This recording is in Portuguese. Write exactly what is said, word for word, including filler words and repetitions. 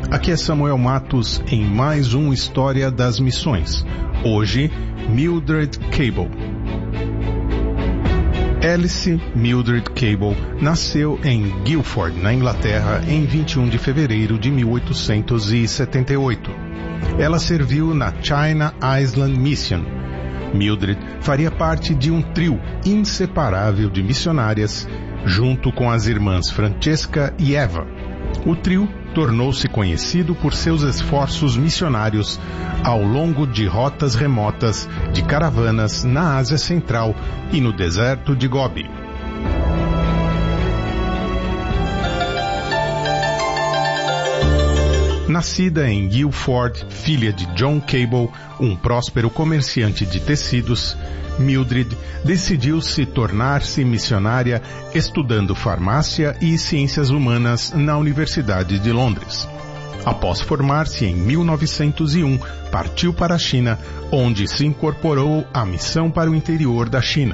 Aqui é Samuel Matos em mais um História das Missões. Hoje, Mildred Cable. Alice Mildred Cable nasceu em Guildford, na Inglaterra, em vinte e um de fevereiro de mil oitocentos e setenta e oito. Ela serviu na China Island Mission. Mildred faria parte de um trio inseparável de missionárias, junto com as irmãs Francesca e Eva. O trio tornou-se conhecido por seus esforços missionários ao longo de rotas remotas de caravanas na Ásia Central e no deserto de Gobi. Nascida em Guildford, filha de John Cable, um próspero comerciante de tecidos, Mildred decidiu se tornar-se missionária estudando farmácia e ciências humanas na Universidade de Londres. Após formar-se em mil novecentos e um, partiu para a China, onde se incorporou à missão para o interior da China.